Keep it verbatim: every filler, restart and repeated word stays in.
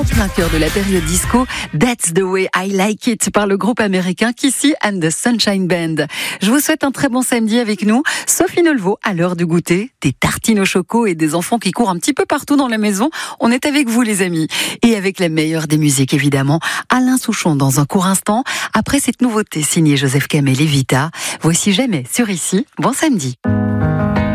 en plein cœur de la période disco, That's the Way I Like It par le groupe américain Kissy and the Sunshine Band. Je vous souhaite un très bon samedi avec nous. Sophie Nelvaux, à l'heure du goûter, des tartines au choco et des enfants qui courent un petit peu partout dans la maison. On est avec vous les amis. Et avec la meilleure des musiques évidemment, Alain Souchon dans un court instant. Après cette nouveauté signée Joseph Kamel et Vita, voici Jamais sur Ici. Bon samedi.